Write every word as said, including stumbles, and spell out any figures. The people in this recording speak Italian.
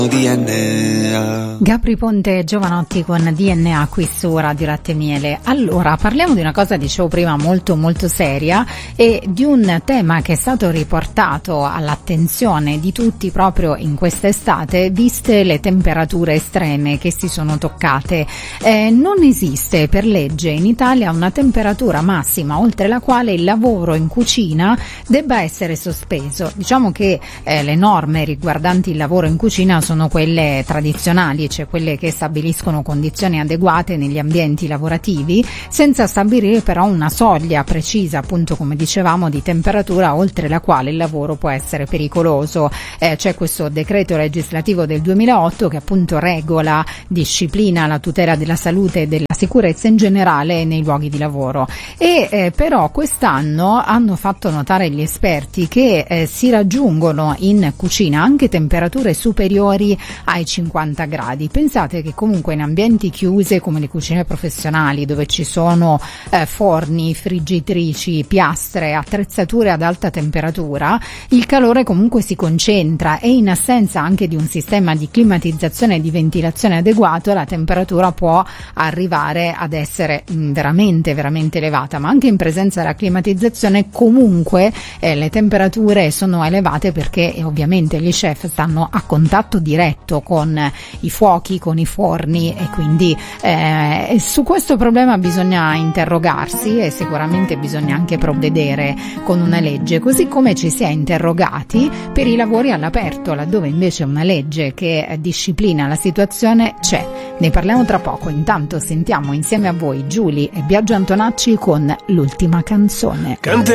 D N A. Gabri Ponte e Giovanotti con D N A qui su Radio Latte e Miele. Allora, parliamo di una cosa, dicevo prima, molto molto seria e di un tema che è stato riportato all'attenzione di tutti proprio in quest'estate, viste le temperature estreme che si sono toccate. Eh, non esiste per legge in Italia una temperatura massima oltre la quale il lavoro in cucina debba essere sospeso. Diciamo che eh, le norme riguardanti il lavoro in cucina sono quelle tradizionali, cioè quelle che stabiliscono condizioni adeguate negli ambienti lavorativi, senza stabilire però una soglia precisa, appunto come dicevamo, di temperatura oltre la quale il lavoro può essere pericoloso. Eh, c'è questo decreto legislativo del duemilaotto che appunto regola, disciplina la tutela della salute e della sicurezza in generale nei luoghi di lavoro e eh, però quest'anno hanno fatto notare gli esperti che eh, si raggiungono in cucina anche temperature superiori ai cinquanta gradi. Pensate che comunque in ambienti chiusi come le cucine professionali, dove ci sono eh, forni, friggitrici, piastre, attrezzature ad alta temperatura, il calore comunque si concentra e in assenza anche di un sistema di climatizzazione e di ventilazione adeguato la temperatura può arrivare ad essere mh, veramente veramente elevata, ma anche in presenza della climatizzazione comunque eh, le temperature sono elevate perché eh, ovviamente gli chef stanno a contatto diretto con i fuochi, con i forni e quindi eh, su questo problema bisogna interrogarsi e sicuramente bisogna anche provvedere con una legge, così come ci si è interrogati per i lavori all'aperto, laddove invece una legge che disciplina la situazione c'è. Ne parliamo tra poco, intanto sentiamo insieme a voi Giulia e Biagio Antonacci con l'ultima canzone. Cante